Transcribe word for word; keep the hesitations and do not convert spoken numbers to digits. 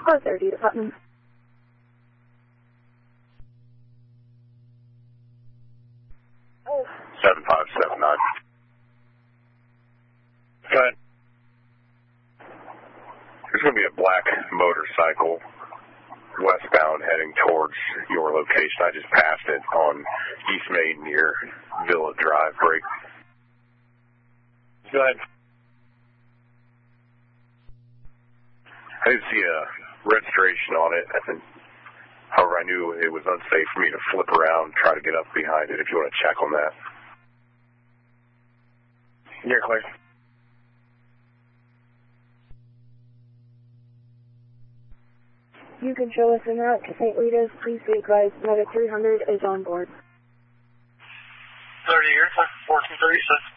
four thirty to Putnam. seven five seven nine. Go ahead. There's going to be a black motorcycle westbound heading towards your location. I just passed it on East Main near Villa Drive. Break. Go ahead. I didn't see a registration on it. I think, however, I knew it was unsafe for me to flip around and try to get up behind it if you want to check on that. You're clear. You can show us en route to Saint Rita's. Please be advised, Meta three hundred is on board. thirty here, fourteen thirty-six.